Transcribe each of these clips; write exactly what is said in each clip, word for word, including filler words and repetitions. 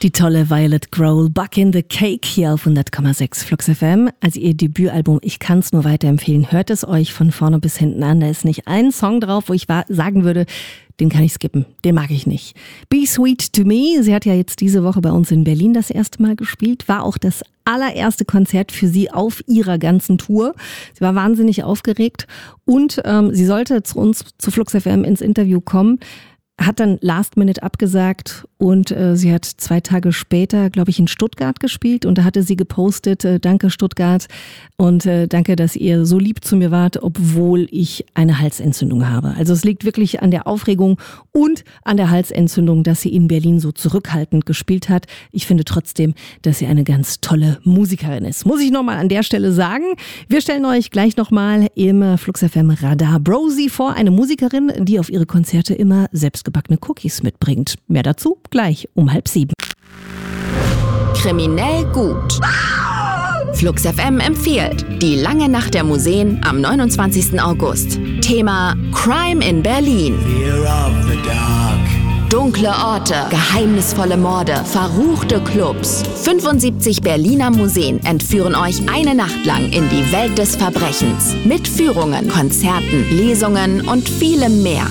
Die tolle Violet Grohl, Buck in the Cake hier auf hundert Komma sechs Flux F M. Also ihr Debütalbum, ich kann es nur weiterempfehlen. Hört es euch von vorne bis hinten an. Da ist nicht ein Song drauf, wo ich sagen würde, den kann ich skippen, den mag ich nicht. Be Sweet to Me, sie hat ja jetzt diese Woche bei uns in Berlin das erste Mal gespielt, war auch das allererste Konzert für sie auf ihrer ganzen Tour. Sie war wahnsinnig aufgeregt und ähm, sie sollte zu uns, zu Flux F M ins Interview kommen, hat dann Last Minute abgesagt und äh, sie hat zwei Tage später, glaube ich, in Stuttgart gespielt und da hatte sie gepostet, äh, danke Stuttgart und äh, danke, dass ihr so lieb zu mir wart, obwohl ich eine Halsentzündung habe. Also es liegt wirklich an der Aufregung und an der Halsentzündung, dass sie in Berlin so zurückhaltend gespielt hat. Ich finde trotzdem, dass sie eine ganz tolle Musikerin ist. Muss ich nochmal an der Stelle sagen. Wir stellen euch gleich nochmal im Flux F M Radar Brosi vor, eine Musikerin, die auf ihre Konzerte immer selbstgebackene Cookies mitbringt. Mehr dazu gleich um halb sieben. Kriminell gut. Flux F M empfiehlt Die lange Nacht der Museen am neunundzwanzigsten August. Thema Crime in Berlin. Fear of the dark. Dunkle Orte, geheimnisvolle Morde, verruchte Clubs. fünfundsiebzig Berliner Museen entführen euch eine Nacht lang in die Welt des Verbrechens. Mit Führungen, Konzerten, Lesungen und vielem mehr.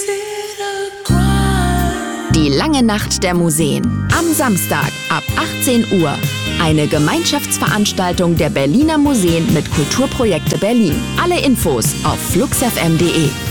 Die lange Nacht der Museen. Am Samstag ab achtzehn Uhr. Eine Gemeinschaftsveranstaltung der Berliner Museen mit Kulturprojekte Berlin. Alle Infos auf flux f m punkt d e.